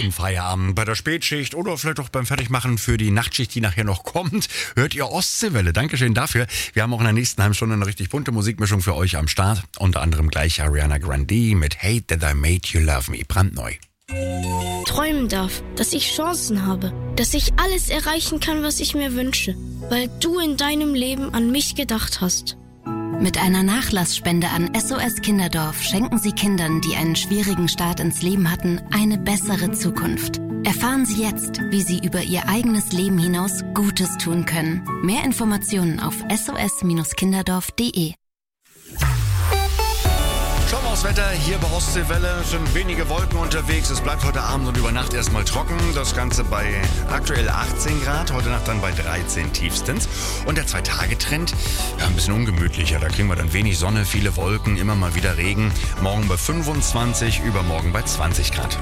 späten Feierabend, bei der Spätschicht oder vielleicht auch beim Fertigmachen für die Nachtschicht, die nachher noch kommt, hört ihr Ostseewelle. Dankeschön dafür. Wir haben auch in der nächsten halben Stunde eine richtig bunte Musikmischung für euch am Start. Unter anderem gleich Ariana Grande mit Hate That I Made You Love Me, brandneu. Träumen darf, dass ich Chancen habe, dass ich alles erreichen kann, was ich mir wünsche, weil du in deinem Leben an mich gedacht hast. Mit einer Nachlassspende an SOS Kinderdorf schenken Sie Kindern, die einen schwierigen Start ins Leben hatten, eine bessere Zukunft. Erfahren Sie jetzt, wie Sie über Ihr eigenes Leben hinaus Gutes tun können. Mehr Informationen auf sos-kinderdorf.de. Schauen wir aufs Wetter. Hier bei Ostseewelle sind wenige Wolken unterwegs. Es bleibt heute Abend und über Nacht erstmal trocken. Das Ganze bei aktuell 18 Grad, heute Nacht dann bei 13 tiefstens. Und der 2-Tage-Trend, ja, ein bisschen ungemütlicher. Da kriegen wir dann wenig Sonne, viele Wolken, immer mal wieder Regen. Morgen bei 25, übermorgen bei 20 Grad.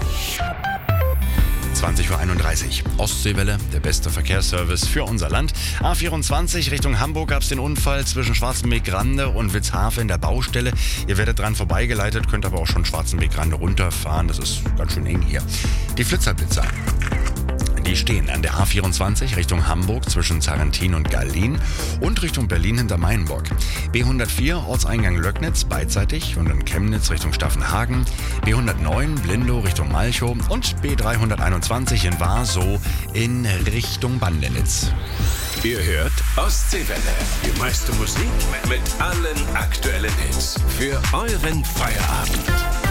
20:31 Uhr. Ostseewelle, der beste Verkehrsservice für unser Land. A24 Richtung Hamburg gab es den Unfall zwischen Schwarzenbeek-Grande und Witzhafe in der Baustelle. Ihr werdet dran vorbeigeleitet, könnt aber auch schon Schwarzenbeek-Grande runterfahren. Das ist ganz schön eng hier. Die Flitzerblitzer. Die stehen an der A24 Richtung Hamburg zwischen Zarrentin und Gallien und Richtung Berlin hinter Mainburg. B104 Ortseingang Löcknitz beidseitig und in Chemnitz Richtung Staffenhagen. B109 Blindow Richtung Malchow und B321 in Warsow in Richtung Bandenitz. Ihr hört Ostseewelle. Die meiste Musik mit allen aktuellen Hits für euren Feierabend.